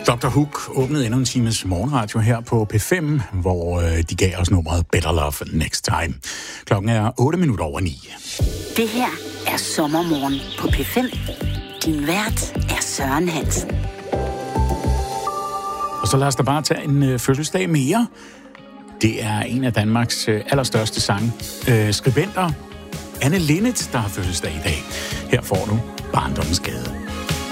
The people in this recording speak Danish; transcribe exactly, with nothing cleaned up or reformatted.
doktor Hook åbnede endnu en times morgenradio her på P fem, hvor de gav os nummeret Better Love Next Time. Klokken er otte minutter over ni. Det her er Sommermorgen på P fem. Din vært er Søren Hansen. Og så lad os da bare tage en øh, fødselsdag mere. Det er en af Danmarks øh, allerstørste sangskribenter, Anne Linnet, der har fødselsdag i dag. Her får du Barndommens Gade.